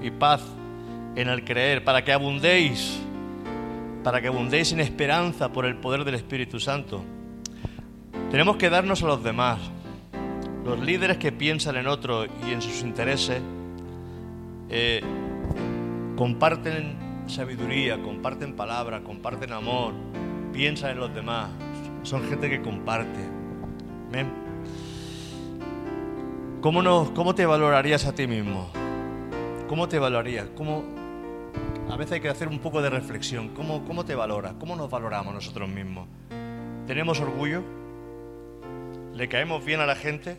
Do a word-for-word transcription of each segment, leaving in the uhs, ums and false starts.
y paz en el creer, para que abundéis, para que abundéis en esperanza por el poder del Espíritu Santo. Tenemos que darnos a los demás. Los líderes que piensan en otros y en sus intereses eh, comparten sabiduría, comparten palabra, comparten amor, piensan en los demás. Son gente que comparte. ¿Ven? ¿Cómo, no, ¿Cómo te valorarías a ti mismo? ¿Cómo te valorarías? ¿Cómo? A veces hay que hacer un poco de reflexión. ¿Cómo, cómo te valoras? ¿Cómo nos valoramos nosotros mismos? ¿Tenemos orgullo? ¿Le caemos bien a la gente?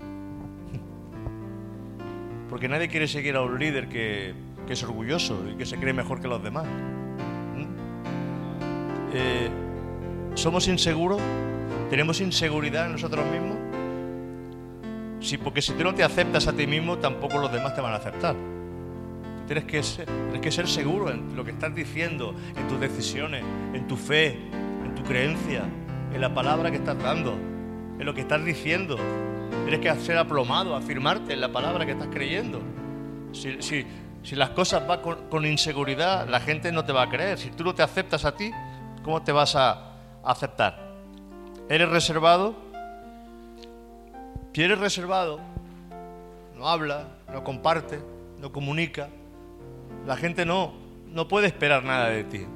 Porque nadie quiere seguir a un líder que, que es orgulloso y que se cree mejor que los demás. ¿Mm? Eh, ¿Somos inseguros? ¿Tenemos inseguridad en nosotros mismos? Sí, porque si tú no te aceptas a ti mismo, tampoco los demás te van a aceptar. Tienes que ser, tienes que ser seguro en lo que estás diciendo, en tus decisiones, en tu fe, en tu creencia, en la palabra que estás dando, en lo que estás diciendo. Tienes que ser aplomado, afirmarte en la palabra que estás creyendo. Si, si, si las cosas van con, con inseguridad, la gente no te va a creer. Si tú no te aceptas a ti, ¿cómo te vas a, a aceptar? ¿Eres reservado? Si eres reservado, no habla, no comparte, no comunica, la gente no, no puede esperar nada de ti.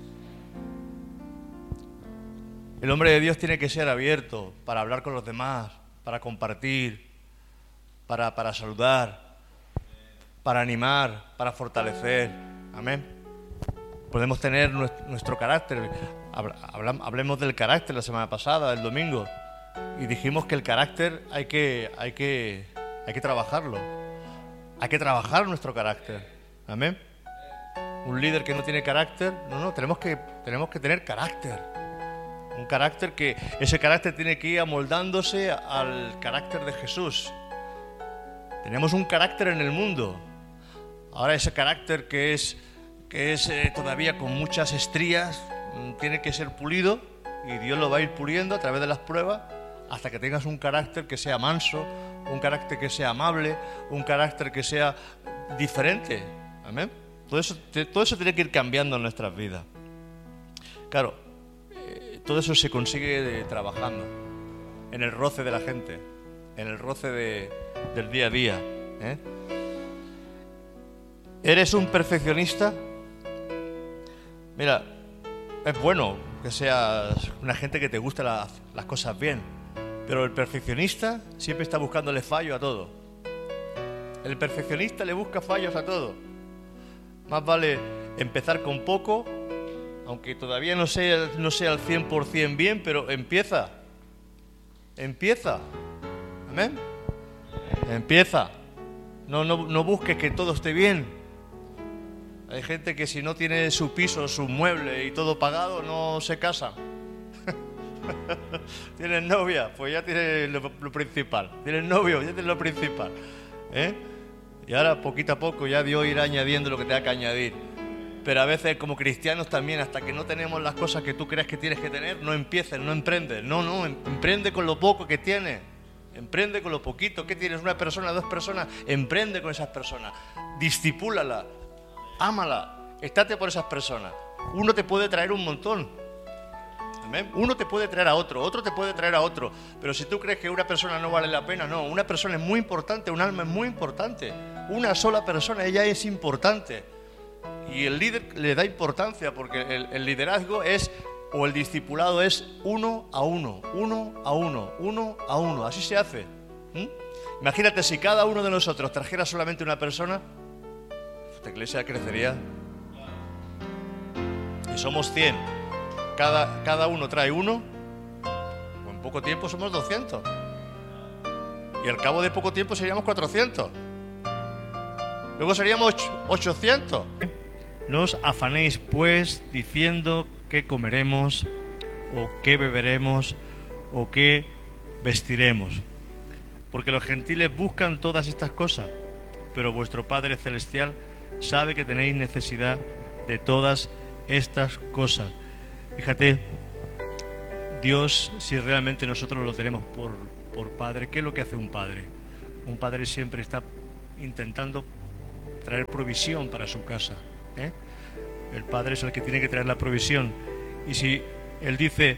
El hombre de Dios tiene que ser abierto para hablar con los demás, para compartir, para, para saludar, para animar, para fortalecer. Amén. Podemos tener nuestro, nuestro carácter. Hablemos del carácter la semana pasada, el domingo, y dijimos que el carácter hay que, hay que, hay que trabajarlo. Hay que trabajar nuestro carácter. Amén. Un líder que no tiene carácter, no, no, tenemos que, tenemos que tener carácter. Un carácter que, ese carácter tiene que ir amoldándose al carácter de Jesús. Tenemos un carácter en el mundo. Ahora ese carácter que es, que es eh, todavía con muchas estrías, tiene que ser pulido, y Dios lo va a ir puliendo a través de las pruebas hasta que tengas un carácter que sea manso, un carácter que sea amable, un carácter que sea diferente. Amén. Todo eso, todo eso tiene que ir cambiando en nuestras vidas. Claro, eh, todo eso se consigue de, trabajando en el roce de la gente, en el roce de, del día a día. ¿eh? ¿Eres un perfeccionista? Mira, es bueno que seas una gente que te guste la, las cosas bien, pero el perfeccionista siempre está buscándole fallo a todo. El perfeccionista le busca fallos a todo. Más vale empezar con poco, aunque todavía no sea, no sea al cien por ciento bien, pero empieza. Empieza. ¿Amén? Empieza. No, no, no busques que todo esté bien. Hay gente que si no tiene su piso, su mueble y todo pagado, no se casa. ¿Tienes novia? Pues ya tienes lo, lo principal. ¿Tienes novio? Ya tienes lo principal. ¿Eh? Y ahora, poquito a poco, ya Dios irá añadiendo lo que tenga que añadir. Pero a veces, como cristianos también, hasta que no tenemos las cosas que tú crees que tienes que tener, no empieces, no emprendes. No, no, emprende con lo poco que tienes. Emprende con lo poquito que tienes. Una persona, dos personas, emprende con esas personas. Discipúlala, ámala, estate por esas personas. Uno te puede traer un montón. ¿Amén? Uno te puede traer a otro, otro te puede traer a otro. Pero si tú crees que una persona no vale la pena, no. Una persona es muy importante, un alma es muy importante. Una sola persona, ella es importante. Y el líder le da importancia porque el, el liderazgo es, o el discipulado es uno a uno, uno a uno, uno a uno. Así se hace. ¿Mm? Imagínate si cada uno de nosotros trajera solamente una persona, esta iglesia crecería. Y somos cien. Cada, cada uno trae uno, pues en poco tiempo somos doscientos. Y al cabo de poco tiempo seríamos cuatrocientos. Luego seríamos ochocientos. No os afanéis, pues, diciendo qué comeremos, o qué beberemos, o qué vestiremos. Porque los gentiles buscan todas estas cosas, pero vuestro Padre Celestial sabe que tenéis necesidad de todas estas cosas. Fíjate, Dios, si realmente nosotros lo tenemos por, por Padre, ¿qué es lo que hace un padre? Un padre siempre está intentando traer provisión para su casa, ¿eh? El Padre es el que tiene que traer la provisión. Y si Él dice,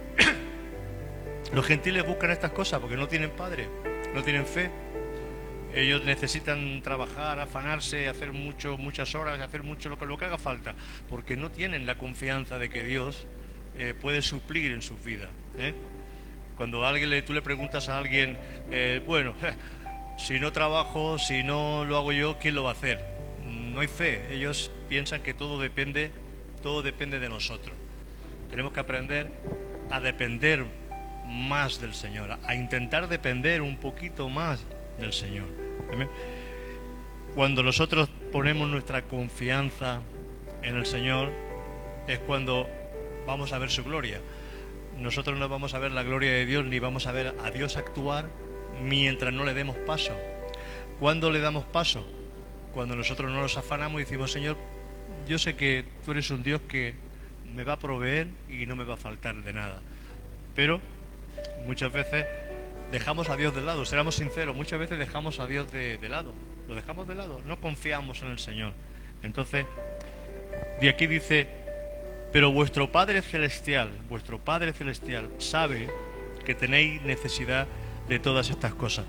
los gentiles buscan estas cosas porque no tienen Padre, no tienen fe. Ellos necesitan trabajar, afanarse, hacer mucho, muchas horas, hacer mucho lo que, lo que haga falta, porque no tienen la confianza de que Dios eh, puede suplir en sus vidas, ¿eh? Cuando a alguien le, tú le preguntas a alguien, eh, bueno, si no trabajo, si no lo hago yo, ¿quién lo va a hacer? No hay fe. Ellos piensan que todo depende, todo depende de nosotros. Tenemos que aprender a depender más del Señor, a intentar depender un poquito más del Señor. ¿Amén? Cuando nosotros ponemos nuestra confianza en el Señor, es cuando vamos a ver su gloria. Nosotros no vamos a ver la gloria de Dios, ni vamos a ver a Dios actuar mientras no le demos paso. ¿Cuándo le damos paso? Cuando nosotros no nos afanamos y decimos, Señor, yo sé que tú eres un Dios que me va a proveer y no me va a faltar de nada. Pero muchas veces dejamos a Dios de lado, seamos sinceros, muchas veces dejamos a Dios de, de lado, lo dejamos de lado, no confiamos en el Señor. Entonces, de aquí dice, pero vuestro Padre Celestial, vuestro Padre Celestial sabe que tenéis necesidad de todas estas cosas.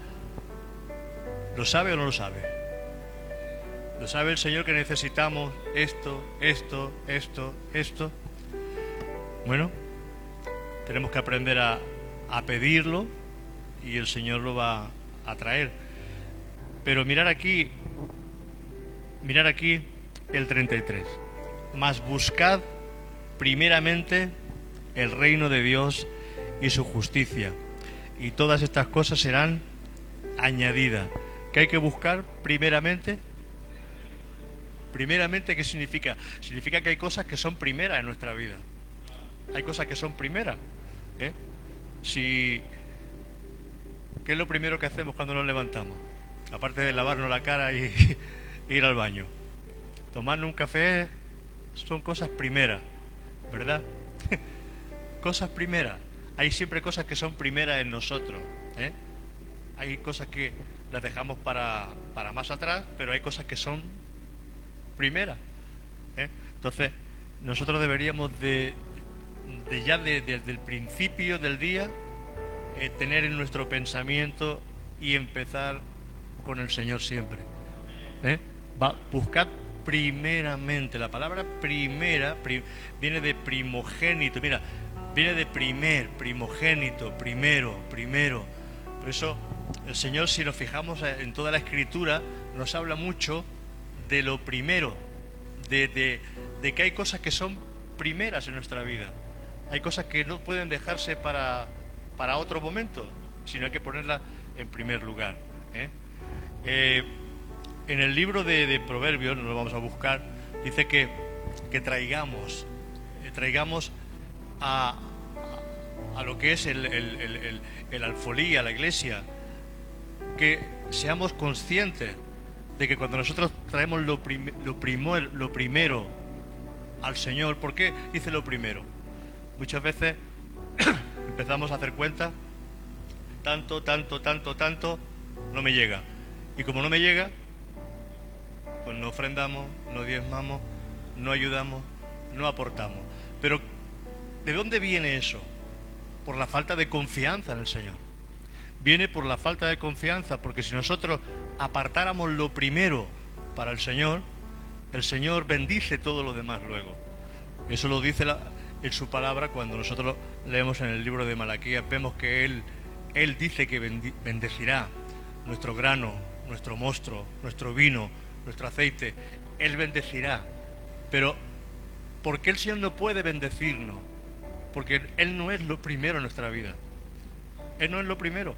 ¿Lo sabe o no lo sabe? ¿Lo sabe el Señor que necesitamos esto, esto, esto, esto? Bueno, tenemos que aprender a, a pedirlo y el Señor lo va a traer. Pero mirar aquí, mirar aquí el treinta y tres. Mas buscad primeramente el reino de Dios y su justicia, y todas estas cosas serán añadidas. ¿Qué hay que buscar primeramente? Primeramente, ¿qué significa? Significa que hay cosas que son primeras en nuestra vida. Hay cosas que son primeras, ¿eh? Si, ¿qué es lo primero que hacemos cuando nos levantamos? Aparte de lavarnos la cara y, y ir al baño. Tomarnos un café son cosas primeras, ¿verdad? Cosas primeras. Hay siempre cosas que son primeras en nosotros, ¿eh? Hay cosas que las dejamos para, para más atrás, pero hay cosas que son primeras, ¿eh? Entonces, nosotros deberíamos de, de ya de, de, desde el principio del día eh, tener en nuestro pensamiento y empezar con el Señor siempre, ¿eh? Va, buscad primeramente. La palabra primera prim, viene de primogénito. Mira, viene de primer, primogénito, primero, primero. Por eso el Señor, si nos fijamos en toda la Escritura, nos habla mucho de lo primero, de, de, de que hay cosas que son primeras en nuestra vida. Hay cosas que no pueden dejarse para, para otro momento, sino hay que ponerlas en primer lugar, ¿eh? Eh, en el libro de, de Proverbios, nos lo vamos a buscar, dice que, que traigamos, eh, traigamos a, a lo que es el, el, el, el, el alfolí, a la iglesia, que seamos conscientes de que cuando nosotros traemos lo, prim, lo, primo, lo primero al Señor, ¿por qué dice lo primero? Muchas veces empezamos a hacer cuentas, tanto, tanto, tanto, tanto, no me llega. Y como no me llega, pues no ofrendamos, no diezmamos, no ayudamos, no aportamos. Pero, ¿de dónde viene eso? Por la falta de confianza en el Señor. Viene por la falta de confianza, porque si nosotros apartáramos lo primero para el Señor, el Señor bendice todo lo demás luego. Eso lo dice la, en su palabra. Cuando nosotros leemos en el libro de Malaquías, vemos que Él, Él dice que bendecirá nuestro grano, nuestro mosto, nuestro vino, nuestro aceite. Él bendecirá. Pero ¿por qué el Señor no puede bendecirnos? Porque Él no es lo primero en nuestra vida. Él no es lo primero.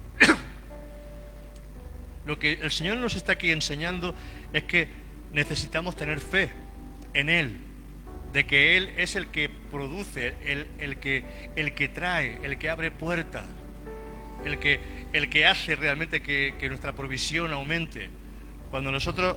Lo que el Señor nos está aquí enseñando es que necesitamos tener fe en Él, de que Él es el que produce, el, el, que, el que trae, el que abre puertas, el que, el que hace realmente que, que nuestra provisión aumente. Cuando nosotros...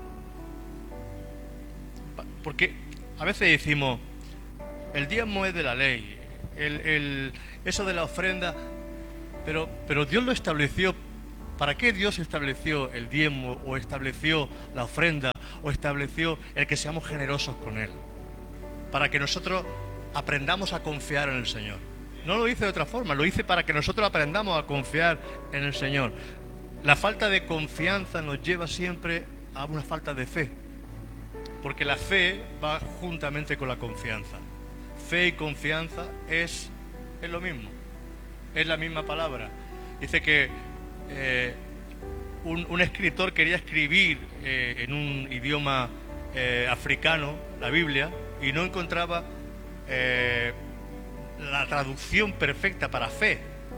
Porque a veces decimos, el diezmo es de la ley, el, el, eso de la ofrenda, pero, pero Dios lo estableció ¿Para qué Dios estableció el diezmo o estableció la ofrenda o estableció el que seamos generosos con Él? Para que nosotros aprendamos a confiar en el Señor. No lo hice de otra forma, lo hice para que nosotros aprendamos a confiar en el Señor. La falta de confianza nos lleva siempre a una falta de fe, porque la fe va juntamente con la confianza. Fe y confianza es, es lo mismo, es la misma palabra. Dice que eh, un, un escritor quería escribir eh, en un idioma eh, africano la Biblia y no encontraba eh, la traducción perfecta para fe,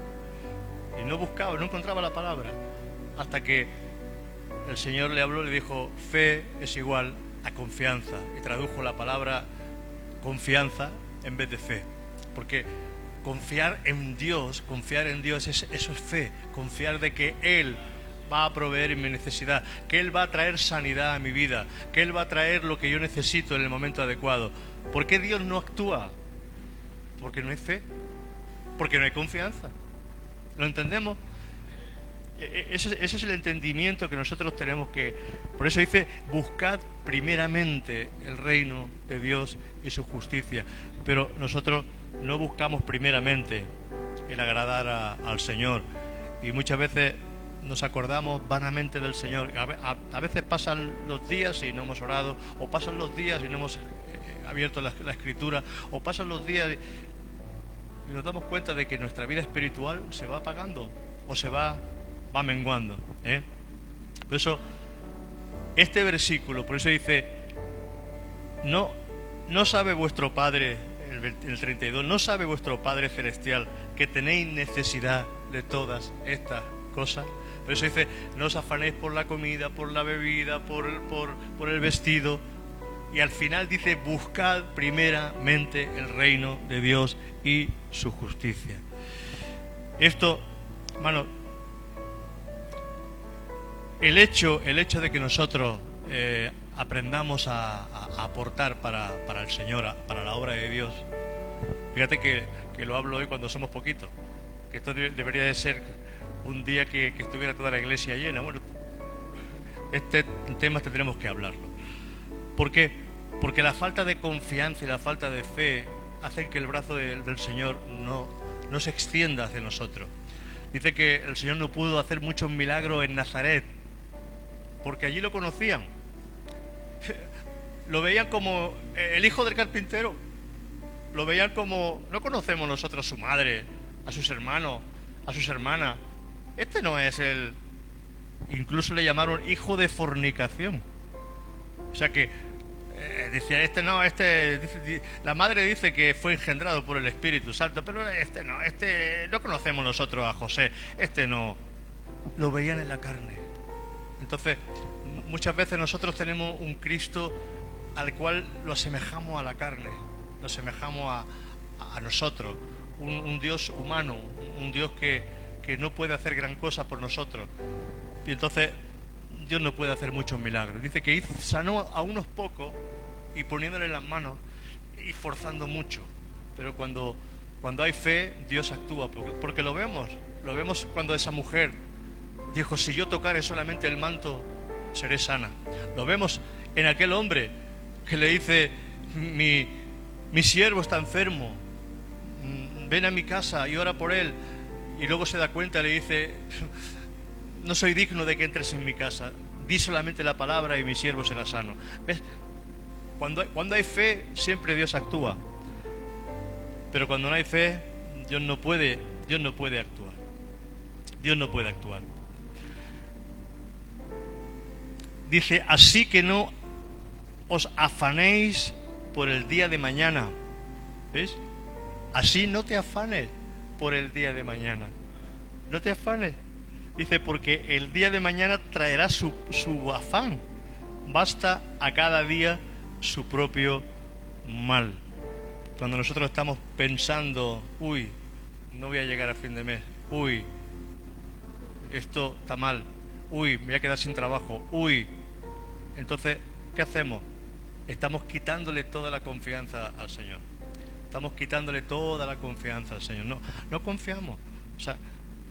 y no buscaba, no encontraba la palabra, hasta que el Señor le habló y le dijo: fe es igual a confianza, y tradujo la palabra confianza en vez de fe, porque confiar en Dios, confiar en Dios, es, eso es fe, confiar de que Él va a proveer en mi necesidad, que Él va a traer sanidad a mi vida, que Él va a traer lo que yo necesito en el momento adecuado. ¿Por qué Dios no actúa? Porque no hay fe, porque no hay confianza. ¿Lo entendemos? Ese, ese es el entendimiento que nosotros tenemos que... Por eso dice: buscad primeramente el reino de Dios y su justicia. Pero nosotros no buscamos primeramente el agradar a, al Señor, y muchas veces nos acordamos vanamente del Señor. A, a, a veces pasan los días y no hemos orado, o pasan los días y no hemos eh, abierto la, la Escritura, o pasan los días y, y nos damos cuenta de que nuestra vida espiritual se va apagando o se va, va menguando, ¿eh? Por eso este versículo, por eso dice: no, no sabe vuestro Padre, el, el treinta y dos, no sabe vuestro Padre celestial que tenéis necesidad de todas estas cosas. Por eso dice: no os afanéis por la comida, por la bebida, por, por, por el vestido. Y al final dice: buscad primeramente el reino de Dios y su justicia. Esto, hermano, el hecho, el hecho de que nosotros eh, aprendamos a, a, a aportar para, para el Señor, a, para la obra de Dios. Fíjate que, que lo hablo hoy cuando somos poquitos, que esto de, debería de ser un día que, que estuviera toda la iglesia llena. Bueno, este tema tendremos que hablarlo. ¿Por qué? Porque la falta de confianza y la falta de fe hacen que el brazo de, del Señor no, no se extienda hacia nosotros. Dice que el Señor no pudo hacer muchos milagros en Nazaret, porque allí lo conocían. Lo veían como el hijo del carpintero. Lo veían como... No conocemos nosotros a su madre, a sus hermanos, a sus hermanas. Este no es el... Incluso le llamaron hijo de fornicación. O sea que eh, decía, este no, este... Dice, la madre dice que fue engendrado por el Espíritu Santo, pero este no, este... No conocemos nosotros a José. Este no... Lo veían en la carne. Entonces, muchas veces nosotros tenemos un Cristo al cual lo asemejamos a la carne, lo asemejamos a, a nosotros, un, un Dios humano, un Dios que, que no puede hacer gran cosa por nosotros. Y entonces Dios no puede hacer muchos milagros. Dice que sanó a unos pocos y poniéndole las manos y forzando mucho. Pero cuando, cuando hay fe, Dios actúa, porque, porque lo vemos, lo vemos cuando esa mujer dijo: si yo tocare solamente el manto, seré sana. Lo vemos en aquel hombre que le dice: mi, mi siervo está enfermo, ven a mi casa y ora por él. Y luego se da cuenta y le dice: no soy digno de que entres en mi casa, di solamente la palabra y mi siervo será sano. ¿Ves? Cuando hay, cuando hay fe, siempre Dios actúa. Pero cuando no hay fe, Dios no puede, Dios no puede actuar. Dios no puede actuar. Dice: así que no os afanéis por el día de mañana. ¿Ves? Así no te afanes por el día de mañana. No te afanes. Dice: porque el día de mañana traerá su, su afán. Basta a cada día su propio mal. Cuando nosotros estamos pensando: uy, no voy a llegar a fin de mes. Uy, esto está mal. Uy, me voy a quedar sin trabajo. Uy. Entonces, ¿qué hacemos? Estamos quitándole toda la confianza al Señor. Estamos quitándole toda la confianza al Señor. No, no confiamos. O sea,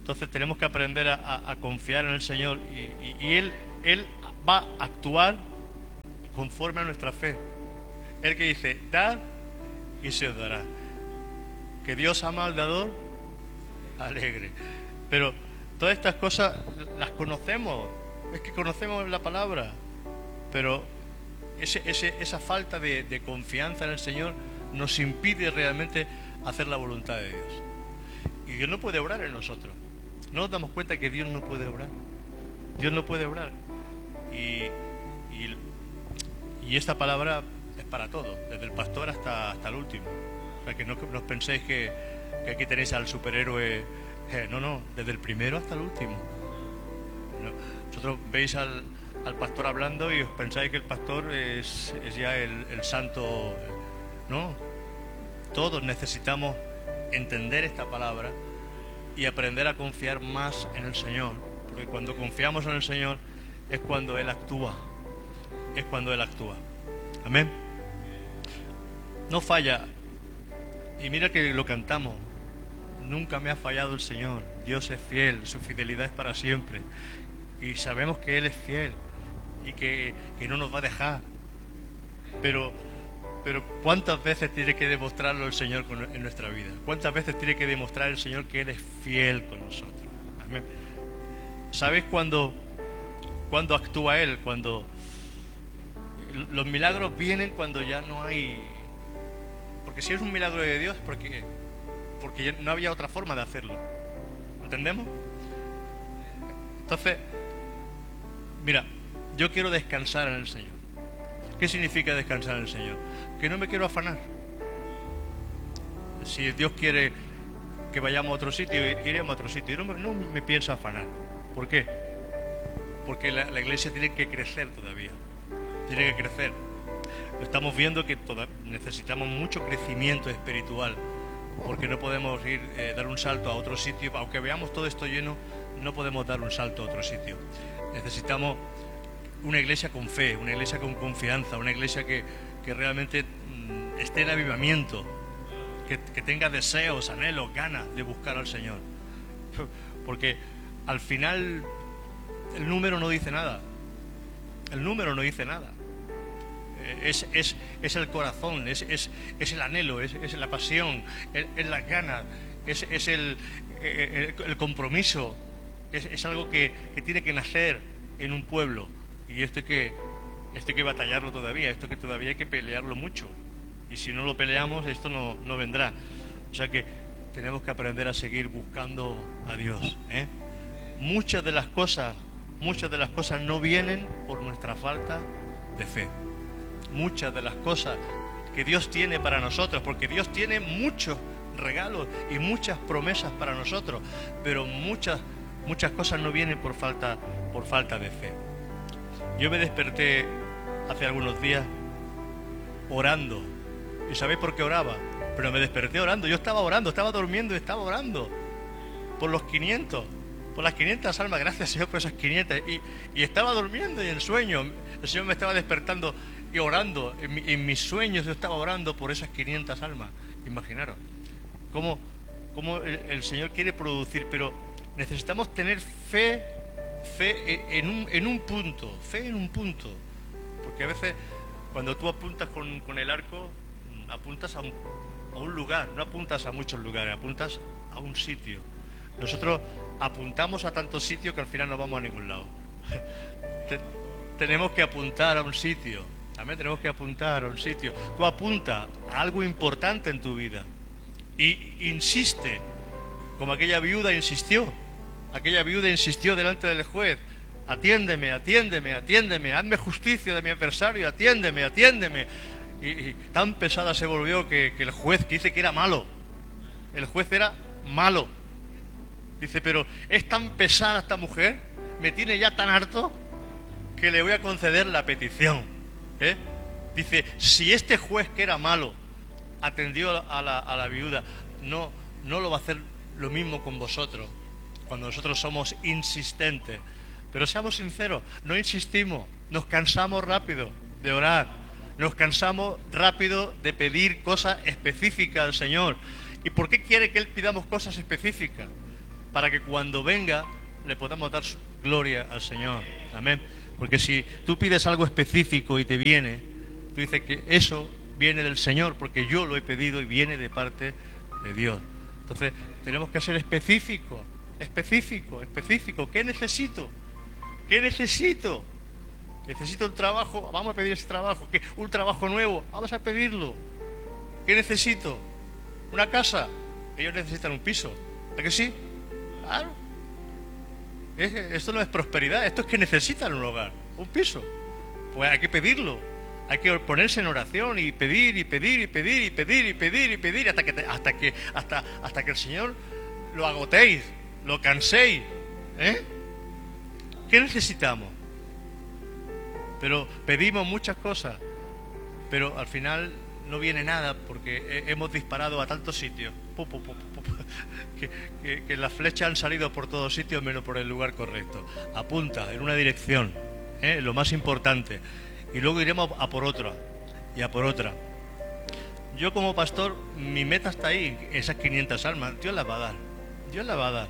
Entonces tenemos que aprender a, a- a confiar en el Señor y, y- y Él, Él va a actuar conforme a nuestra fe. Él que dice, dad y se os dará. Que Dios ama al dador alegre. Pero todas estas cosas las conocemos, es que conocemos la palabra, pero ese, ese- esa falta de, de confianza en el Señor nos impide realmente hacer la voluntad de Dios. Y Dios no puede obrar en nosotros. No nos damos cuenta que Dios no puede obrar. Dios no puede obrar. Y, y, y esta palabra es para todos, desde el pastor hasta, hasta el último. O sea, que no, no os penséis que, que aquí tenéis al superhéroe. Eh, no, no, desde el primero hasta el último. No, vosotros veis al, al pastor hablando y os pensáis que el pastor es, es ya el, el santo. No, todos necesitamos entender esta palabra y aprender a confiar más en el Señor, porque cuando confiamos en el Señor es cuando Él actúa, es cuando Él actúa. Amén. No falla. Y mira que lo cantamos. Nunca me ha fallado el Señor. Dios es fiel, su fidelidad es para siempre. Y sabemos que Él es fiel y que, que no nos va a dejar. Pero, pero ¿cuántas veces tiene que demostrarlo el Señor con- en nuestra vida? ¿Cuántas veces tiene que demostrar el Señor que Él es fiel con nosotros? Amén. ¿Sabéis cuándo, cuándo actúa Él? Cuando los milagros vienen cuando ya no hay... Porque si es un milagro de Dios, porque, porque ya no había otra forma de hacerlo. ¿Entendemos? Entonces, mira, yo quiero descansar en el Señor. ¿Qué significa descansar en el Señor? Que no me quiero afanar. Si Dios quiere que vayamos a otro sitio, iremos a otro sitio. Yo no me, no me pienso afanar. ¿Por qué? Porque la, la iglesia tiene que crecer todavía. Tiene que crecer. Estamos viendo que toda, necesitamos mucho crecimiento espiritual, porque no podemos ir eh, dar un salto a otro sitio. Aunque veamos todo esto lleno, no podemos dar un salto a otro sitio. Necesitamos una iglesia con fe, una iglesia con confianza, una iglesia que, que realmente mm, esté en avivamiento, que, que tenga deseos, anhelos, ganas de buscar al Señor. Porque al final el número no dice nada. El número no dice nada. Es, es, es el corazón, es, es, es el anhelo, es, es la pasión, es, es las ganas, es, es el, el, el compromiso, es, es algo que, que tiene que nacer en un pueblo. Y esto hay que, esto hay que batallarlo todavía, esto que todavía hay que pelearlo mucho. Y si no lo peleamos, esto no, no vendrá. O sea que tenemos que aprender a seguir buscando a Dios, ¿eh? Muchas de las cosas, muchas de las cosas no vienen por nuestra falta de fe. Muchas de las cosas que Dios tiene para nosotros, porque Dios tiene muchos regalos y muchas promesas para nosotros, pero muchas muchas cosas no vienen por falta por falta de fe. Yo me desperté hace algunos días orando. ¿Y sabéis por qué oraba? Pero me desperté orando. Yo estaba orando, estaba durmiendo y estaba orando por los quinientos, por las quinientas almas. Gracias, Señor, por esas quinientas. Y, y estaba durmiendo y en sueño el Señor me estaba despertando y orando. En, mi, en mis sueños yo estaba orando por esas quinientas almas. Imaginaros cómo, cómo el, el Señor quiere producir, pero necesitamos tener fe, fe en un, en un punto, fe en un punto. Porque a veces cuando tú apuntas con, con el arco, apuntas a un, a un lugar, no apuntas a muchos lugares, apuntas a un sitio. Nosotros apuntamos a tantos sitios que al final no vamos a ningún lado. Te, tenemos que apuntar a un sitio. También tenemos que apuntar a un sitio. Tú apunta a algo importante en tu vida y insiste, como aquella viuda insistió. Aquella viuda insistió delante del juez: atiéndeme, atiéndeme, atiéndeme, hazme justicia de mi adversario, atiéndeme, atiéndeme. Y, y tan pesada se volvió que, que el juez, que dice que era malo, el juez era malo. Dice, pero es tan pesada esta mujer, me tiene ya tan harto, que le voy a conceder la petición. ¿Eh? Dice, si este juez que era malo atendió a la, a la viuda, no, no lo va a hacer lo mismo con vosotros, cuando nosotros somos insistentes. Pero seamos sinceros, no insistimos, nos cansamos rápido de orar, nos cansamos rápido de pedir cosas específicas al Señor. ¿Y por qué quiere que Él pidamos cosas específicas? para que cuando venga le podamos dar gloria al Señor. Amén. Porque si tú pides algo específico y te viene, tú dices que eso viene del Señor, porque yo lo he pedido y viene de parte de Dios. Entonces tenemos que ser específicos, específicos, específicos. ¿Qué necesito? ¿Qué necesito? Necesito un trabajo, vamos a pedir ese trabajo. ¿Qué? Un trabajo nuevo, vamos a pedirlo. ¿Qué necesito? Una casa. Ellos necesitan un piso. ¿A que sí? Claro. Es, esto no es prosperidad, esto es que necesitan un hogar, un piso. Pues hay que pedirlo. Hay que ponerse en oración y pedir y pedir y pedir y pedir y pedir y pedir hasta que te, hasta que hasta hasta que el Señor lo agotéis, lo canséis, ¿eh? ¿Qué necesitamos? Pero pedimos muchas cosas, pero al final no viene nada porque hemos disparado a tantos sitios, pu, pu, pu, pu, pu, que, que, que las flechas han salido por todos sitios menos por el lugar correcto. Apunta en una dirección, ¿eh? Lo más importante. Y luego iremos a por otra, y a por otra. Yo como pastor, mi meta está ahí, esas quinientas almas. Dios las va a dar, Dios las va a dar,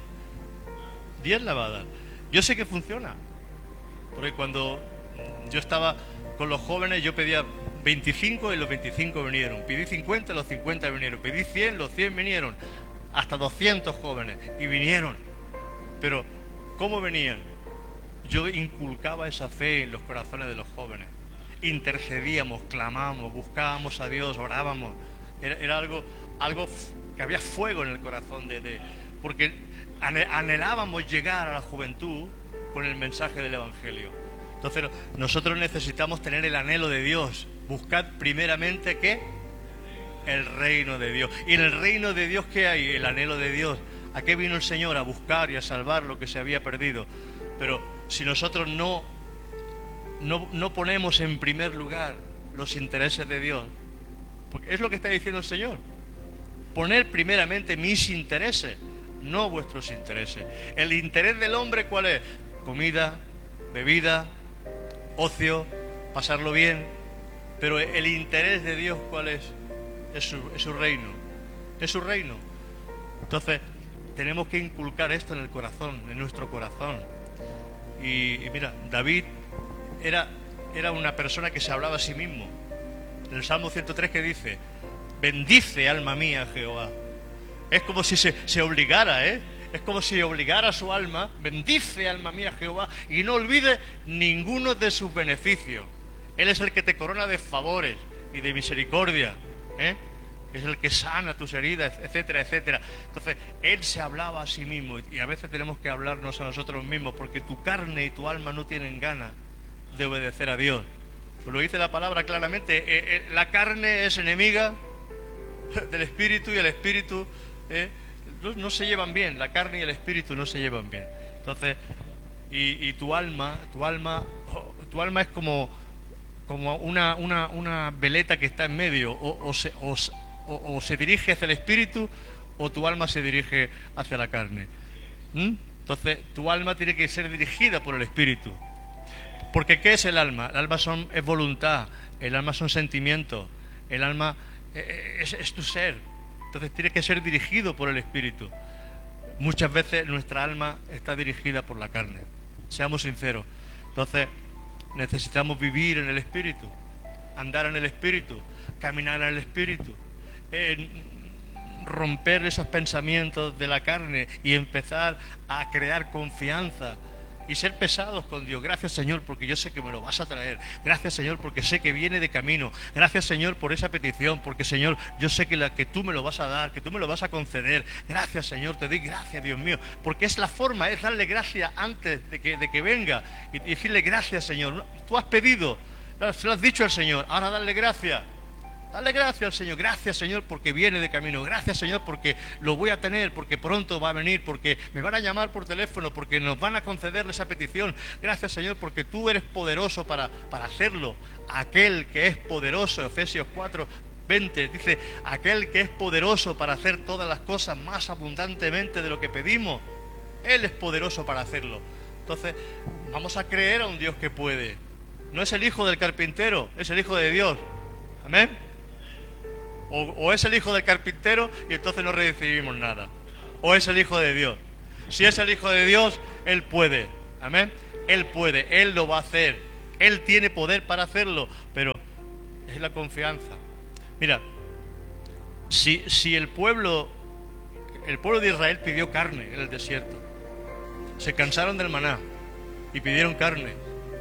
Dios las va a dar. Yo sé que funciona, porque cuando yo estaba con los jóvenes, yo pedía veinticinco y los veinticinco vinieron. Pedí cincuenta y los cincuenta vinieron. Pedí cien, los cien vinieron. Hasta doscientos jóvenes, y vinieron. Pero, ¿cómo venían? Yo inculcaba esa fe en los corazones de los jóvenes. Intercedíamos, clamábamos, buscábamos a Dios, orábamos. Era, era algo, algo que había fuego en el corazón de, de porque anhelábamos llegar a la juventud con el mensaje del Evangelio. Entonces nosotros necesitamos tener el anhelo de Dios. Buscad primeramente ¿qué? El reino de Dios. Y en el reino de Dios ¿qué hay? El anhelo de Dios. ¿A qué vino el Señor? A buscar y a salvar lo que se había perdido. Pero si nosotros no No, no ponemos en primer lugar los intereses de Dios, porque es lo que está diciendo el Señor. Poner primeramente mis intereses, no vuestros intereses. El interés del hombre, ¿cuál es? Comida, bebida, ocio, pasarlo bien. Pero el interés de Dios, ¿cuál es? Es su, es su reino. Es su reino. Entonces, tenemos que inculcar esto en el corazón, en nuestro corazón. Y, y mira, David Era, era una persona que se hablaba a sí mismo. En el Salmo ciento tres que dice: bendice alma mía Jehová. Es como si se, se obligara, ¿eh? Es como si obligara a su alma: bendice alma mía Jehová y no olvide ninguno de sus beneficios. Él es el que te corona de favores y de misericordia, ¿eh? Es el que sana tus heridas, etcétera, etcétera. Entonces, él se hablaba a sí mismo, y a veces tenemos que hablarnos a nosotros mismos, porque tu carne y tu alma no tienen ganas de obedecer a Dios. Pues lo dice la palabra claramente. Eh, eh, la carne es enemiga del espíritu, y el espíritu eh, no, no se llevan bien. La carne y el espíritu no se llevan bien. Entonces, y, y tu alma, tu alma, tu alma es como, como una, una, una veleta que está en medio. O, o, se, o, o, o se dirige hacia el espíritu, o tu alma se dirige hacia la carne. ¿Mm? Entonces, tu alma tiene que ser dirigida por el espíritu. Porque ¿qué es el alma? El alma son, es voluntad, el alma son sentimientos, el alma es, es tu ser. Entonces tiene que ser dirigido por el espíritu. Muchas veces nuestra alma está dirigida por la carne, seamos sinceros. Entonces necesitamos vivir en el espíritu, andar en el espíritu, caminar en el espíritu, eh, romper esos pensamientos de la carne y empezar a crear confianza y ser pesados con Dios. Gracias, Señor, porque yo sé que me lo vas a traer. Gracias, Señor, porque sé que viene de camino. Gracias, Señor, por esa petición, porque, Señor, yo sé que, la, que tú me lo vas a dar, que tú me lo vas a conceder. Gracias, Señor, te doy gracias, Dios mío, porque es la forma, es darle gracias antes de que, de que venga y, y decirle gracias, Señor. Tú has pedido, se lo has dicho al Señor, ahora dale gracias. Dale gracias al Señor. Gracias, Señor, porque viene de camino. Gracias, Señor, porque lo voy a tener, porque pronto va a venir, porque me van a llamar por teléfono, porque nos van a conceder esa petición. Gracias, Señor, porque tú eres poderoso para, para hacerlo. Aquel que es poderoso, Efesios cuatro veinte, dice, aquel que es poderoso para hacer todas las cosas más abundantemente de lo que pedimos. Él es poderoso para hacerlo. Entonces, vamos a creer a un Dios que puede. No es el hijo del carpintero, es el hijo de Dios. Amén. O, o es el hijo del carpintero y entonces no recibimos nada. O es el hijo de Dios. Si es el Hijo de Dios, Él puede. Amén. Él puede, Él lo va a hacer. Él tiene poder para hacerlo, pero es la confianza. Mira, si, si el pueblo, el pueblo de Israel pidió carne en el desierto, se cansaron del maná y pidieron carne.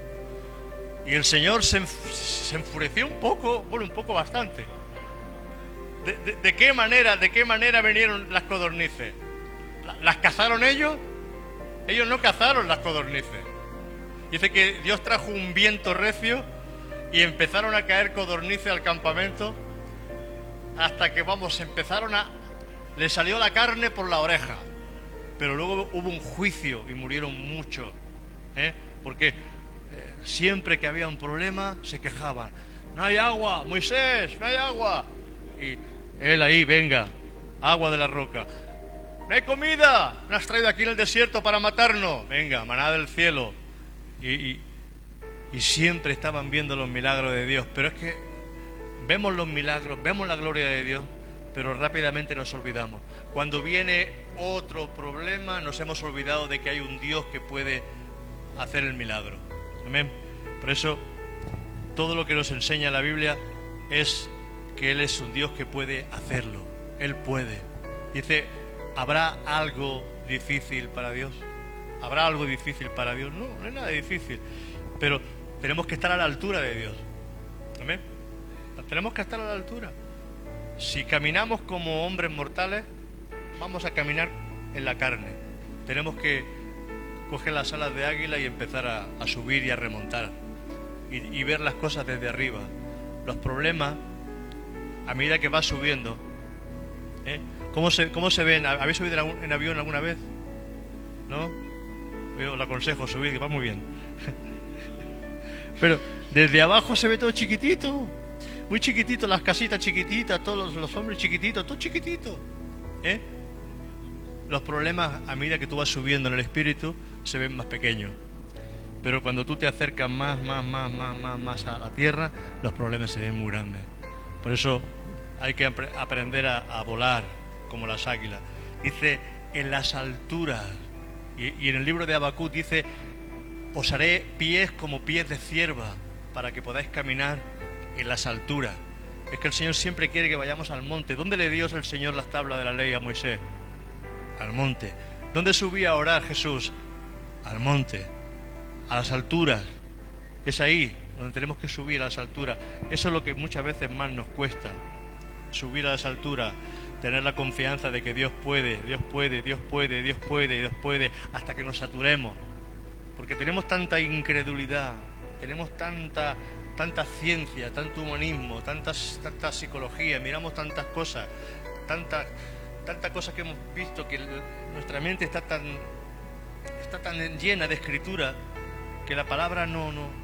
Y el Señor se, se enfureció un poco, bueno, un poco bastante. ¿De, de, de qué manera, de qué manera vinieron las codornices? ¿Las cazaron ellos? Ellos no cazaron las codornices. Dice que Dios trajo un viento recio y empezaron a caer codornices al campamento hasta que, vamos, empezaron a... le salió la carne por la oreja. Pero luego hubo un juicio y murieron muchos, ¿eh? Porque eh, siempre que había un problema se quejaban. No hay agua, Moisés, no hay agua. Y él ahí, venga, agua de la roca. No hay comida, me has traído aquí en el desierto para matarnos. Venga, maná del cielo. Y, y, y siempre estaban viendo los milagros de Dios. Pero es que vemos los milagros, vemos la gloria de Dios, pero rápidamente nos olvidamos. Cuando viene otro problema, nos hemos olvidado de que hay un Dios que puede hacer el milagro. Amén. Por eso, todo lo que nos enseña la Biblia es que Él es un Dios que puede hacerlo. Él puede. Dice, ¿habrá algo difícil para Dios? ¿Habrá algo difícil para Dios? No, no es nada difícil. Pero tenemos que estar a la altura de Dios. Amén. Tenemos que estar a la altura. Si caminamos como hombres mortales, vamos a caminar en la carne. Tenemos que coger las alas de águila y empezar a, a subir y a remontar. Y, y ver las cosas desde arriba. Los problemas, a medida que vas subiendo, ¿eh? ¿Cómo se, cómo se ven? ¿Habéis subido en, en avión alguna vez? ¿No? Yo os aconsejo subir, que va muy bien. Pero desde abajo se ve todo chiquitito. Muy chiquitito, las casitas chiquititas, todos los, los hombres chiquititos, todo chiquitito. ¿Eh? Los problemas, a medida que tú vas subiendo en el espíritu, se ven más pequeños. Pero cuando tú te acercas más, más, más, más, más, más a la tierra, los problemas se ven muy grandes. Por eso hay que ap- aprender a, a volar como las águilas. Dice, en las alturas. Y, y en el libro de Habacuc dice, os haré pies como pies de cierva, para que podáis caminar en las alturas. Es que el Señor siempre quiere que vayamos al monte. ¿Dónde le dio el Señor las tablas de la ley a Moisés? Al monte. ¿Dónde subía a orar Jesús? Al monte, a las alturas. Es ahí donde tenemos que subir, a las alturas. Eso es lo que muchas veces más nos cuesta, subir a las alturas, tener la confianza de que Dios puede, Dios puede, Dios puede, Dios puede, Dios puede, hasta que nos saturemos. Porque tenemos tanta incredulidad, tenemos tanta... tanta ciencia, tanto humanismo, tantas, tanta psicología, miramos tantas cosas, tantas tantas cosas que hemos visto, que nuestra mente está tan está tan llena de escritura que la palabra no no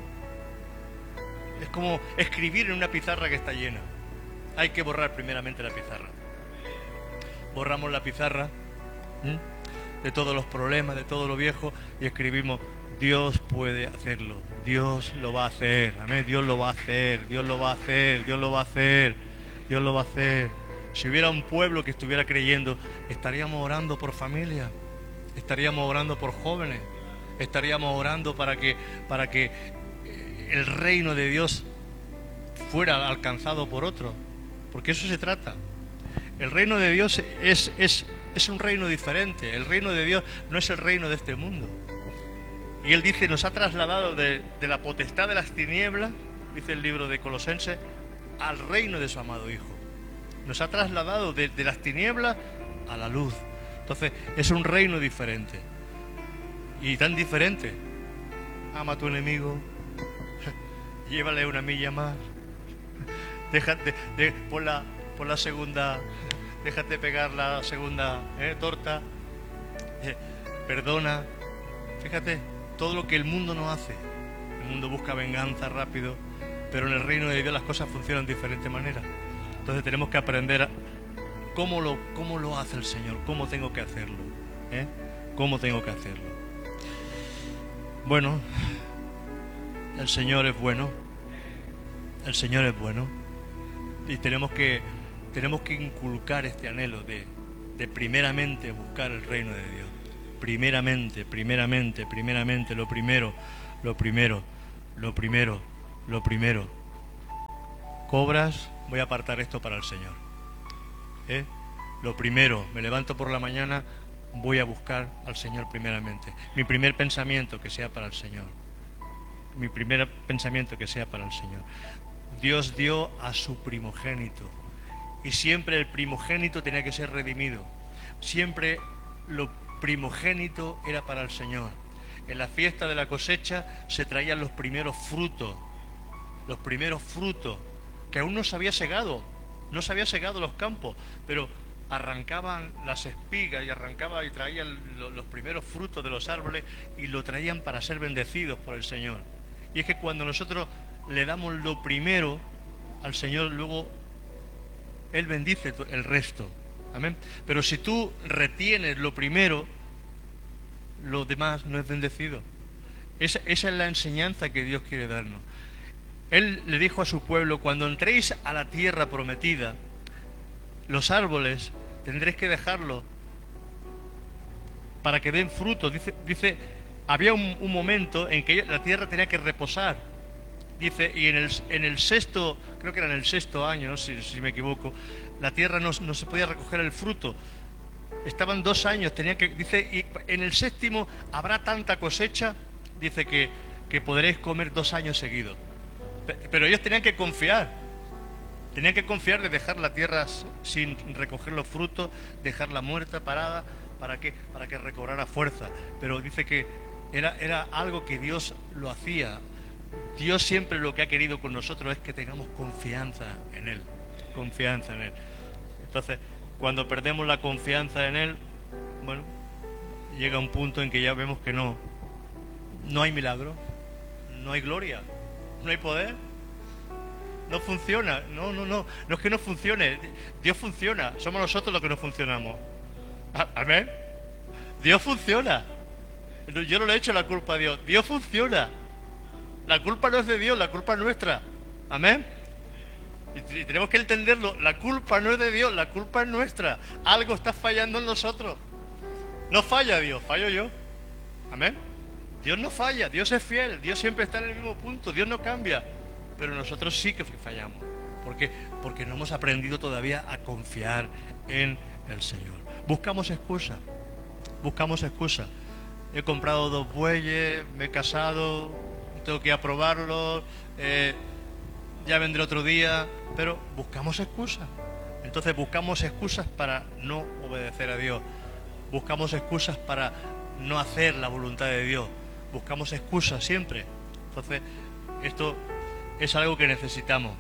es como escribir en una pizarra que está llena. Hay que borrar primeramente la pizarra. Borramos la pizarra, ¿sí?, de todos los problemas, de todo lo viejo, y escribimos: Dios puede hacerlo, Dios lo va a hacer, amén, Dios lo va a hacer, Dios lo va a hacer, Dios lo va a hacer, Dios lo va a hacer. Si hubiera un pueblo que estuviera creyendo, estaríamos orando por familia, estaríamos orando por jóvenes, estaríamos orando para que, para que el reino de Dios fuera alcanzado por otros, porque eso se trata. El reino de Dios es, es, es un reino diferente. El reino de Dios no es el reino de este mundo. Y Él dice, nos ha trasladado de, de la potestad de las tinieblas, dice el libro de Colosenses, al reino de su amado Hijo. Nos ha trasladado de, de las tinieblas a la luz. Entonces, es un reino diferente. Y tan diferente. Ama a tu enemigo. Llévale una milla más. Déjate, de, por, la, por la segunda, déjate pegar la segunda eh, torta. Eh, perdona. Fíjate, todo lo que el mundo no hace. El mundo busca venganza rápido, pero en el reino de Dios las cosas funcionan de diferente manera. Entonces tenemos que aprender a cómo lo, cómo lo hace el Señor, cómo tengo que hacerlo, ¿eh? Cómo tengo que hacerlo. Bueno, el Señor es bueno, el Señor es bueno, y tenemos que, tenemos que inculcar este anhelo de, de primeramente buscar el reino de Dios. primeramente, primeramente, primeramente, lo primero, lo primero, lo primero, lo primero. Cobras, voy a apartar esto para el Señor. ¿Eh? Lo primero, me levanto por la mañana, voy a buscar al Señor primeramente. Mi primer pensamiento que sea para el Señor. Mi primer pensamiento que sea para el Señor. Dios dio a su primogénito. Y siempre el primogénito tenía que ser redimido. Siempre lo primogénito era para el Señor. En la fiesta de la cosecha se traían los primeros frutos. Los primeros frutos. Que aún no se había segado. No se había segado los campos. Pero arrancaban las espigas y arrancaban y traían los primeros frutos de los árboles y lo traían para ser bendecidos por el Señor. Y es que cuando nosotros le damos lo primero al Señor, luego Él bendice el resto. Amén. Pero si tú retienes lo primero, lo demás no es bendecido. Esa, esa es la enseñanza que Dios quiere darnos. Él le dijo a su pueblo: cuando entréis a la tierra prometida, los árboles tendréis que dejarlos para que den fruto. Dice, dice había un, un momento en que la tierra tenía que reposar. Dice, y en el, en el sexto, creo que era en el sexto año, si, si me equivoco, la tierra no, no se podía recoger el fruto. Estaban dos años, tenía que, dice, y en el séptimo habrá tanta cosecha, dice que, que podréis comer dos años seguidos. Pero ellos tenían que confiar. Tenían que confiar de dejar la tierra sin recoger los frutos, dejarla muerta, parada, ¿para qué? Para que recobrara fuerza. Pero dice que era, era algo que Dios lo hacía. Dios siempre lo que ha querido con nosotros es que tengamos confianza en Él. Confianza en Él. Entonces, cuando perdemos la confianza en Él, bueno, llega un punto en que ya vemos que no, no hay milagro, no hay gloria, no hay poder. No funciona, no, no, no, no es que no funcione, Dios funciona, somos nosotros los que no funcionamos. Amén. Dios funciona. Yo no le he hecho la culpa a Dios, Dios funciona. La culpa no es de Dios, la culpa es nuestra. Amén. Y tenemos que entenderlo, la culpa no es de Dios, la culpa es nuestra. Algo está fallando en nosotros. No falla Dios, fallo yo. Amén. Dios no falla, Dios es fiel, Dios siempre está en el mismo punto, Dios no cambia. Pero nosotros sí que fallamos. ¿Por qué? Porque no hemos aprendido todavía a confiar en el Señor. Buscamos excusas. Buscamos excusas. He comprado dos bueyes, me he casado, tengo que ir a probarlos, eh, ya vendré otro día. Pero buscamos excusas. Entonces buscamos excusas para no obedecer a Dios. Buscamos excusas para no hacer la voluntad de Dios. Buscamos excusas siempre. Entonces, esto es algo que necesitamos.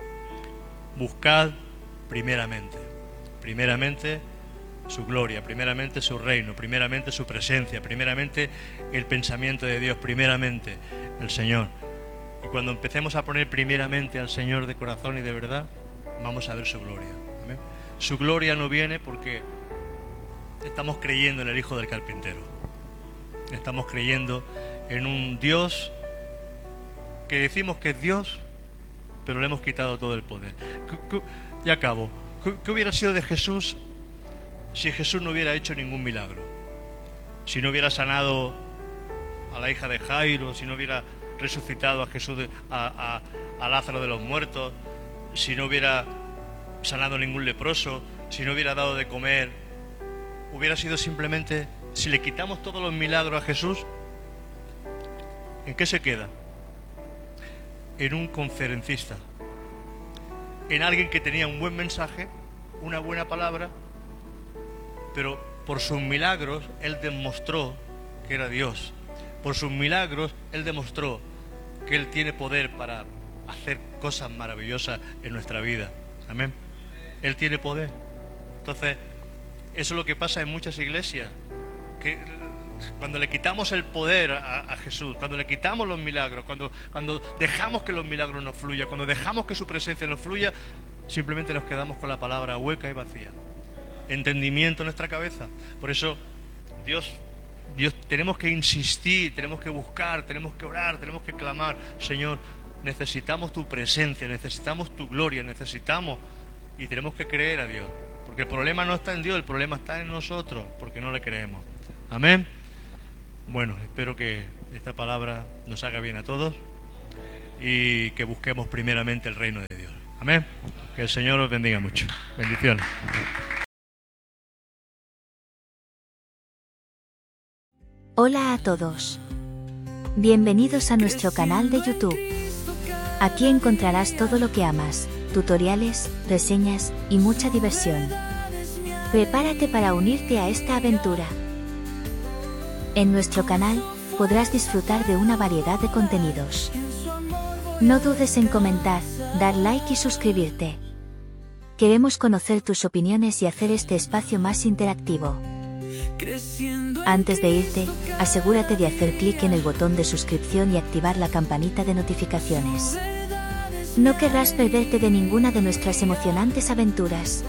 Buscad primeramente, primeramente su gloria, primeramente su reino, primeramente su presencia, primeramente el pensamiento de Dios, primeramente el Señor. Y cuando empecemos a poner primeramente al Señor de corazón y de verdad, vamos a ver su gloria. ¿Amén? Su gloria no viene porque estamos creyendo en el Hijo del Carpintero. Estamos creyendo en un Dios que decimos que es Dios, pero le hemos quitado todo el poder. Ya acabo. ¿Qué hubiera sido de Jesús si Jesús no hubiera hecho ningún milagro? Si no hubiera sanado a la hija de Jairo, si no hubiera resucitado a Jesús, de, a, a, a Lázaro de los muertos, si no hubiera sanado ningún leproso, si no hubiera dado de comer, hubiera sido simplemente, si le quitamos todos los milagros a Jesús, ¿en qué se queda? En un conferencista, en alguien que tenía un buen mensaje, una buena palabra, pero por sus milagros Él demostró que era Dios. Por sus milagros Él demostró que Él tiene poder para hacer cosas maravillosas en nuestra vida. Amén. Él tiene poder. Entonces, eso es lo que pasa en muchas iglesias, que cuando le quitamos el poder a, a Jesús, cuando le quitamos los milagros, cuando, cuando dejamos que los milagros nos fluyan, cuando dejamos que su presencia nos fluya, simplemente nos quedamos con la palabra hueca y vacía. Entendimiento en nuestra cabeza. Por eso Dios, Dios, tenemos que insistir, tenemos que buscar, tenemos que orar, tenemos que clamar. Señor, necesitamos tu presencia, necesitamos tu gloria, necesitamos, y tenemos que creer a Dios. Porque el problema no está en Dios, el problema está en nosotros, porque no le creemos. Amén. Bueno, espero que esta palabra nos haga bien a todos y que busquemos primeramente el reino de Dios. Amén. Que el Señor os bendiga mucho. Bendiciones. Hola a todos. Bienvenidos a nuestro canal de YouTube. Aquí encontrarás todo lo que amas, tutoriales, reseñas y mucha diversión. Prepárate para unirte a esta aventura. En nuestro canal podrás disfrutar de una variedad de contenidos. No dudes en comentar, dar like y suscribirte. Queremos conocer tus opiniones y hacer este espacio más interactivo. Antes de irte, asegúrate de hacer clic en el botón de suscripción y activar la campanita de notificaciones. No querrás perderte de ninguna de nuestras emocionantes aventuras.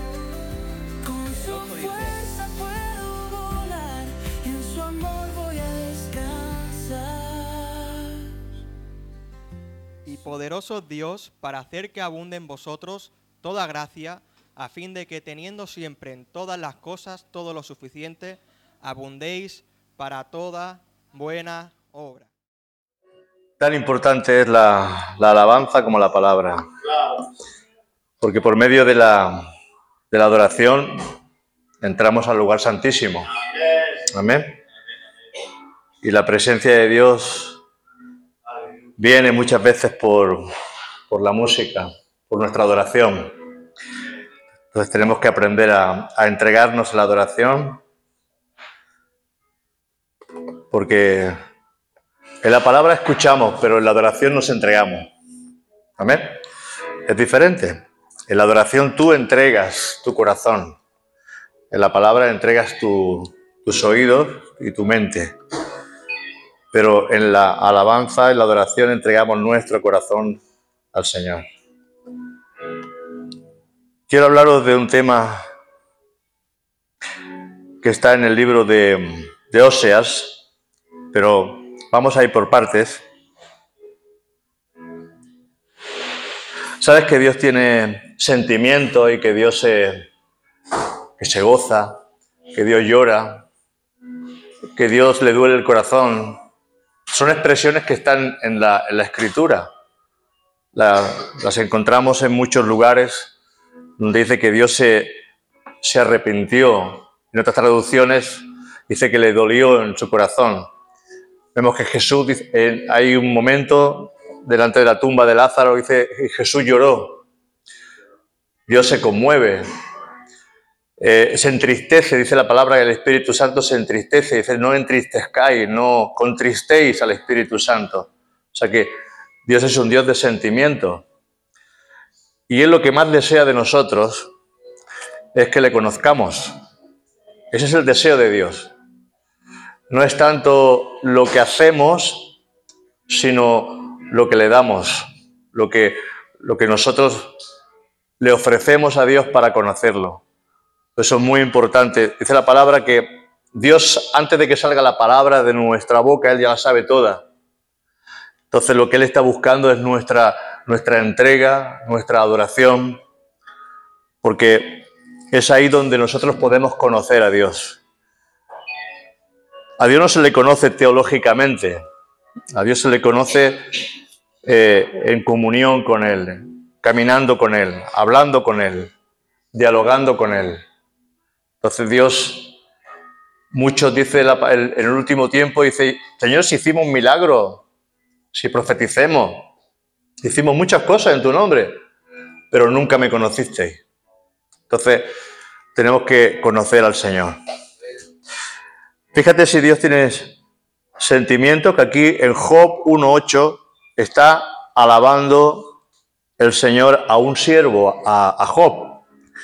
Y poderoso Dios, para hacer que abunde en vosotros toda gracia, a fin de que teniendo siempre en todas las cosas todo lo suficiente, abundéis para toda buena obra. Tan importante es la, la alabanza como la palabra. Porque por medio de la, de la adoración entramos al lugar santísimo. Amén. Y la presencia de Dios viene muchas veces por, por la música, por nuestra adoración. Entonces tenemos que aprender a, a entregarnos en la adoración, porque en la palabra escuchamos, pero en la adoración nos entregamos. Amén. Es diferente. En la adoración tú entregas tu corazón. En la palabra entregas tu, tus oídos y tu mente. Pero en la alabanza, en la adoración, entregamos nuestro corazón al Señor. Quiero hablaros de un tema que está en el libro de, de Oseas, pero vamos a ir por partes. Sabes que Dios tiene sentimientos y que Dios se, que se goza, que Dios llora, que Dios le duele el corazón. Son expresiones que están en la, en la Escritura. La, las encontramos en muchos lugares donde dice que Dios se, se arrepintió. En otras traducciones dice que le dolió en su corazón. Vemos que Jesús, dice, hay un momento delante de la tumba de Lázaro, dice, y Jesús lloró. Dios se conmueve, eh, se entristece, dice la palabra que el Espíritu Santo se entristece, dice, no entristezcáis, no contristéis al Espíritu Santo. O sea que Dios es un Dios de sentimiento. Y Él lo que más desea de nosotros es que le conozcamos. Ese es el deseo de Dios. No es tanto lo que hacemos, sino lo que le damos, lo que, lo que nosotros le ofrecemos a Dios para conocerlo. Eso es muy importante. Dice la palabra que Dios, antes de que salga la palabra de nuestra boca, Él ya la sabe toda. Entonces lo que Él está buscando es nuestra, nuestra entrega, nuestra adoración, porque es ahí donde nosotros podemos conocer a Dios. A Dios no se le conoce teológicamente, a Dios se le conoce eh, en comunión con Él, caminando con Él, hablando con Él, dialogando con Él. Entonces Dios, muchos dicen en el último tiempo, dice, Señor, si hicimos un milagro, si profeticemos, hicimos muchas cosas en tu nombre, pero nunca me conocisteis. Entonces tenemos que conocer al Señor. Fíjate si Dios tiene sentimientos, que aquí en Job uno ocho está alabando el Señor a un siervo, a, a Job.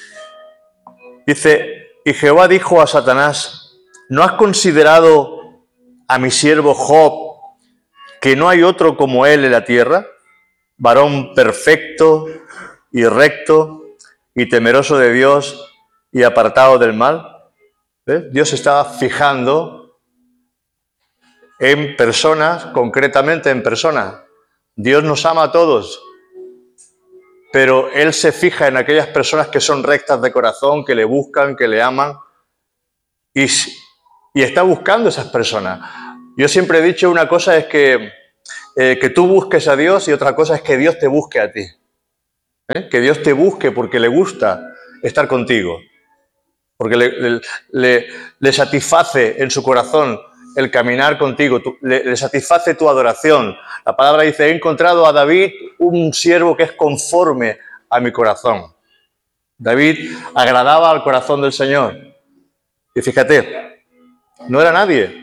Dice, y Jehová dijo a Satanás, ¿no has considerado a mi siervo Job, que no hay otro como él en la tierra? Varón perfecto y recto y temeroso de Dios y apartado del mal. ¿Ves? Dios estaba fijando en personas, concretamente en personas. Dios nos ama a todos, pero Él se fija en aquellas personas que son rectas de corazón, que le buscan, que le aman. Y, y está buscando esas personas. Yo siempre he dicho una cosa es que, eh, que tú busques a Dios y otra cosa es que Dios te busque a ti. ¿Eh? Que Dios te busque porque le gusta estar contigo, porque le, le, le, le satisface en su corazón el caminar contigo, tu, le, le satisface tu adoración. La palabra dice, he encontrado a David un siervo que es conforme a mi corazón. David agradaba al corazón del Señor. Y fíjate, no era nadie.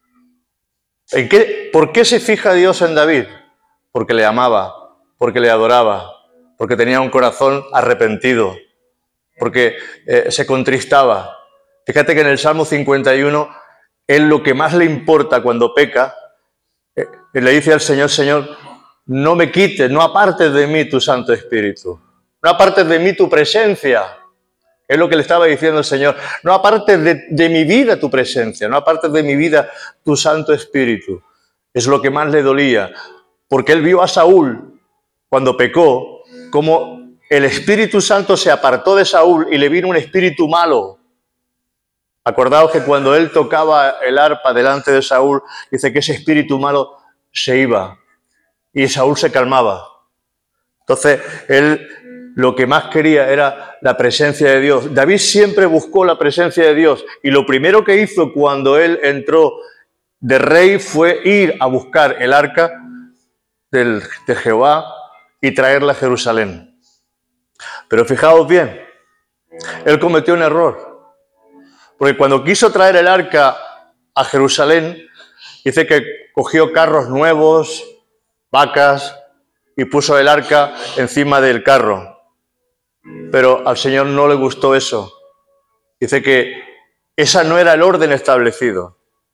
¿En qué, ¿Por qué se fija Dios en David? Porque le amaba, porque le adoraba, porque tenía un corazón arrepentido, porque eh, se contristaba. Fíjate que en el Salmo cincuenta y uno, él lo que más le importa cuando peca, eh, le dice al Señor, Señor, no me quites, no apartes de mí tu Santo Espíritu, no apartes de mí tu presencia. Es lo que le estaba diciendo el Señor, no apartes de, de mi vida tu presencia, no apartes de mi vida tu Santo Espíritu. Es lo que más le dolía, porque él vio a Saúl cuando pecó, como el Espíritu Santo se apartó de Saúl y le vino un espíritu malo. Acordaos que cuando él tocaba el arpa delante de Saúl, dice que ese espíritu malo se iba y Saúl se calmaba. Entonces, él lo que más quería era la presencia de Dios. David siempre buscó la presencia de Dios y lo primero que hizo cuando él entró de rey fue ir a buscar el arca del, de Jehová y traerla a Jerusalén. Pero fijaos bien, él cometió un error. Porque cuando quiso traer el arca a Jerusalén, dice que cogió carros nuevos, vacas, y puso el arca encima del carro. Pero al Señor no le gustó eso. Dice que ese no era el orden establecido.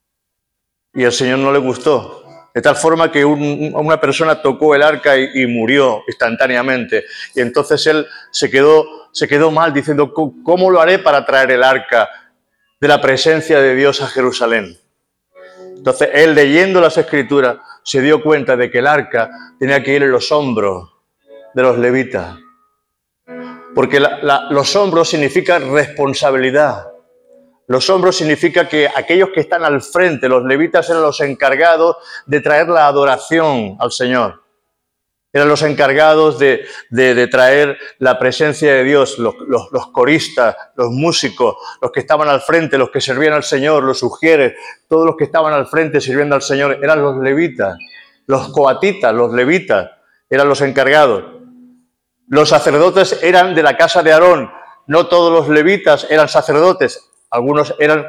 Y al Señor no le gustó. De tal forma que un, una persona tocó el arca y, y murió instantáneamente. Y entonces él se quedó, se quedó mal diciendo, ¿cómo lo haré para traer el arca de la presencia de Dios a Jerusalén? Entonces él, leyendo las Escrituras, se dio cuenta de que el arca tenía que ir en los hombros de los levitas. Porque la, la, los hombros significan responsabilidad. Los hombros significa que aquellos que están al frente, los levitas, eran los encargados de traer la adoración al Señor. Eran los encargados de, de, de traer la presencia de Dios, los, los, los coristas, los músicos, los que estaban al frente, los que servían al Señor, los sugieres, todos los que estaban al frente sirviendo al Señor, eran los levitas. Los coatitas, los levitas, eran los encargados. Los sacerdotes eran de la casa de Aarón. No todos los levitas eran sacerdotes. Algunos eran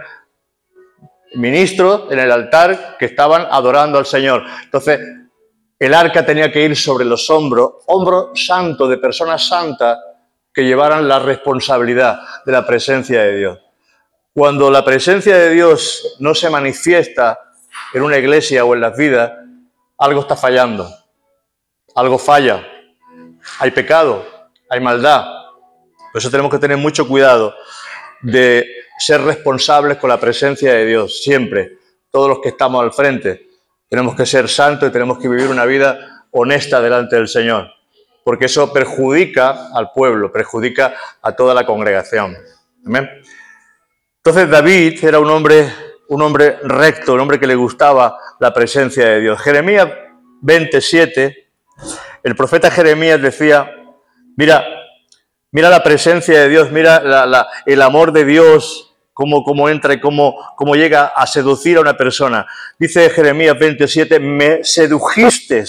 ministros en el altar que estaban adorando al Señor. Entonces, el arca tenía que ir sobre los hombros, hombros santos de personas santas que llevaran la responsabilidad de la presencia de Dios. Cuando la presencia de Dios no se manifiesta en una iglesia o en las vidas, algo está fallando. Algo falla. Hay pecado, hay maldad. Por eso tenemos que tener mucho cuidado de ser responsables con la presencia de Dios, siempre. Todos los que estamos al frente tenemos que ser santos y tenemos que vivir una vida honesta delante del Señor, porque eso perjudica al pueblo, perjudica a toda la congregación. ¿Amén? Entonces David era un hombre, un hombre recto, un hombre que le gustaba la presencia de Dios. Jeremías veintisiete, el profeta Jeremías decía, mira, mira la presencia de Dios, mira la, la, el amor de Dios, cómo, cómo entra y cómo, cómo llega a seducir a una persona. Dice Jeremías veintisiete, me sedujiste,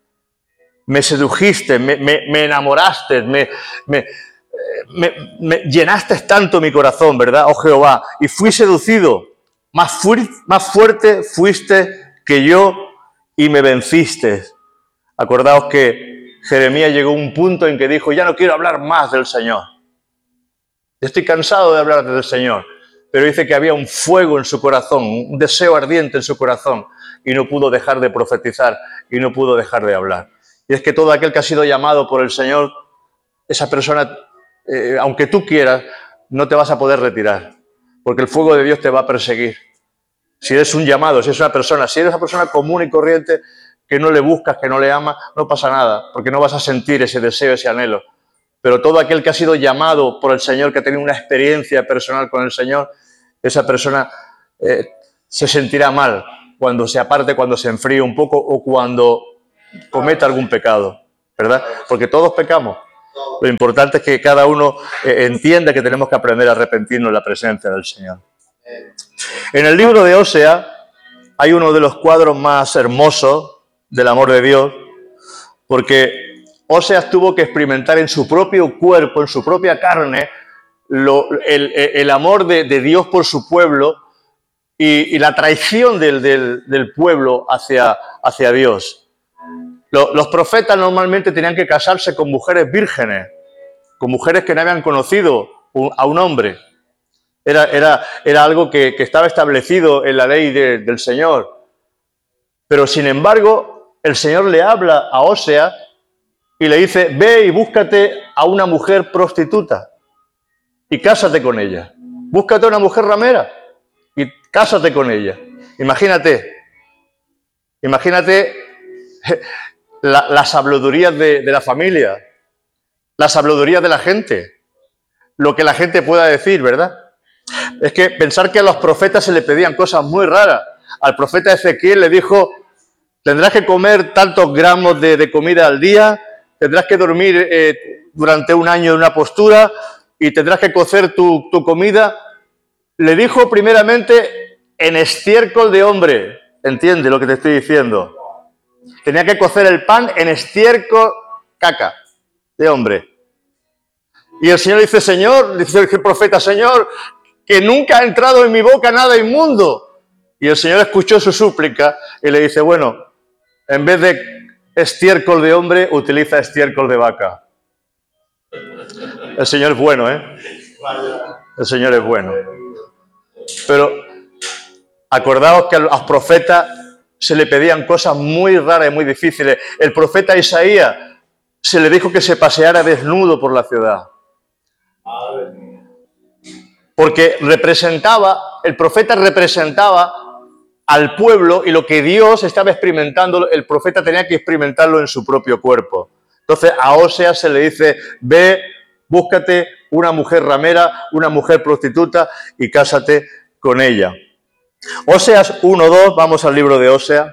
me sedujiste, me, me, me enamoraste, me, me, me, me llenaste tanto mi corazón, ¿verdad? Oh Jehová, y fui seducido, más, fu más fuerte fuiste que yo y me venciste. Acordaos que Jeremías llegó a un punto en que dijo, ya no quiero hablar más del Señor. Estoy cansado de hablar del Señor. Pero dice que había un fuego en su corazón, un deseo ardiente en su corazón, y no pudo dejar de profetizar, y no pudo dejar de hablar. Y es que todo aquel que ha sido llamado por el Señor, esa persona, eh, aunque tú quieras, no te vas a poder retirar, porque el fuego de Dios te va a perseguir. Si eres un llamado, si eres una persona, si eres una persona común y corriente, que no le buscas, que no le amas, no pasa nada, porque no vas a sentir ese deseo, ese anhelo. Pero todo aquel que ha sido llamado por el Señor, que ha tenido una experiencia personal con el Señor, esa persona eh, se sentirá mal cuando se aparte, cuando se enfríe un poco o cuando cometa algún pecado, ¿verdad? Porque todos pecamos. Lo importante es que cada uno eh, entienda que tenemos que aprender a arrepentirnos en la presencia del Señor. En el libro de Osea hay uno de los cuadros más hermosos del amor de Dios, porque Oseas tuvo que experimentar en su propio cuerpo, en su propia carne, lo, el, el amor de, de Dios por su pueblo y, y la traición del, del, del pueblo hacia, hacia Dios. Los, los profetas normalmente tenían que casarse con mujeres vírgenes, con mujeres que no habían conocido a un hombre. Era, era, era algo que, que estaba establecido en la ley de, del Señor. Pero sin embargo, el Señor le habla a Oseas y le dice, ve y búscate a una mujer prostituta y cásate con ella. Búscate a una mujer ramera y cásate con ella. Imagínate, imagínate la, las habladurías de, de la familia, las habladurías de la gente, lo que la gente pueda decir, ¿verdad? Es que pensar que a los profetas se le pedían cosas muy raras. Al profeta Ezequiel le dijo, tendrás que comer tantos gramos de, de comida al día, tendrás que dormir eh, durante un año en una postura y tendrás que cocer tu, tu comida. Le dijo primeramente en estiércol de hombre. ¿Entiendes lo que te estoy diciendo? Tenía que cocer el pan en estiércol caca de hombre. Y el Señor dice, Señor, dice el profeta, Señor, que nunca ha entrado en mi boca nada inmundo. Y el Señor escuchó su súplica y le dice, bueno, en vez de estiércol de hombre, utiliza estiércol de vaca. El Señor es bueno, ¿eh? El Señor es bueno. Pero acordaos que a los profetas se le pedían cosas muy raras y muy difíciles. El profeta Isaías se le dijo que se paseara desnudo por la ciudad. Porque representaba, el profeta representaba al pueblo y lo que Dios estaba experimentando, el profeta tenía que experimentarlo en su propio cuerpo. Entonces a Oseas se le dice, ve, búscate una mujer ramera, una mujer prostituta y cásate con ella. Oseas uno dos, vamos al libro de Oseas.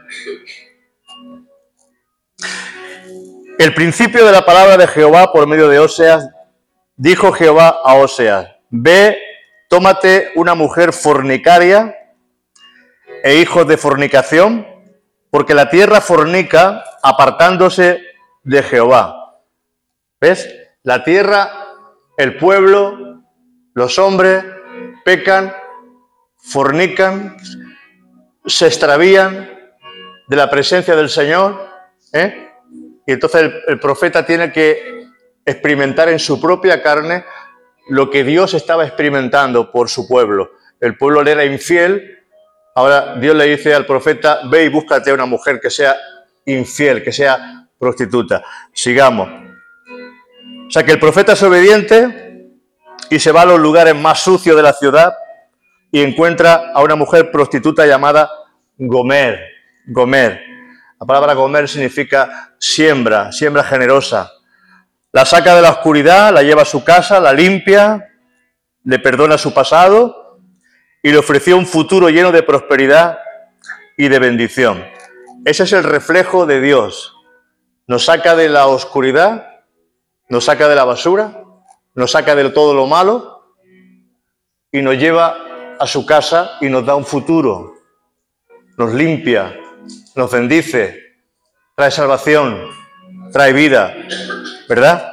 El principio de la palabra de Jehová por medio de Oseas, dijo Jehová a Oseas, ve, tómate una mujer fornicaria e hijos de fornicación, porque la tierra fornica apartándose de Jehová. ¿Ves? La tierra, el pueblo, los hombres pecan, fornican, se extravían de la presencia del Señor, ¿eh? Y entonces el, el profeta tiene que experimentar en su propia carne lo que Dios estaba experimentando por su pueblo. El pueblo le era infiel. Ahora Dios le dice al profeta, ve y búscate a una mujer que sea infiel, que sea prostituta. Sigamos. O sea que el profeta es obediente y se va a los lugares más sucios de la ciudad y encuentra a una mujer prostituta llamada Gomer. Gomer. La palabra Gomer significa siembra, siembra generosa. La saca de la oscuridad, la lleva a su casa, la limpia, le perdona su pasado y le ofreció un futuro lleno de prosperidad y de bendición. Ese es el reflejo de Dios. Nos saca de la oscuridad, nos saca de la basura, nos saca de todo lo malo y nos lleva a su casa y nos da un futuro. Nos limpia, nos bendice, trae salvación, trae vida, ¿verdad?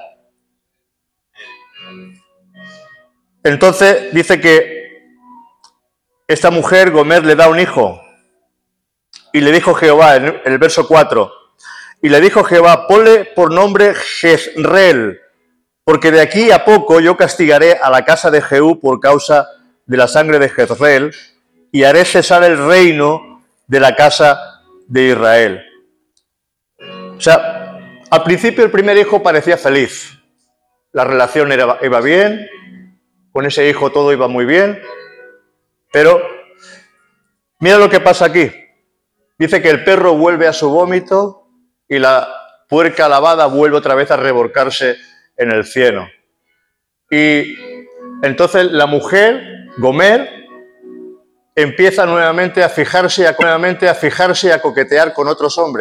Entonces dice que esta mujer, Gomer, le da un hijo. Y le dijo Jehová, en el verso cuatro, y le dijo Jehová, ponle por nombre Jezreel, porque de aquí a poco yo castigaré a la casa de Jehú por causa de la sangre de Jezreel, y haré cesar el reino de la casa de Israel. O sea, al principio el primer hijo parecía feliz. La relación era, iba bien, con ese hijo todo iba muy bien, pero mira lo que pasa aquí. Dice que el perro vuelve a su vómito y la puerca lavada vuelve otra vez a revolcarse en el cieno. Y entonces la mujer, Gomer, empieza nuevamente a fijarse, a, nuevamente a fijarse, a coquetear con otros hombres.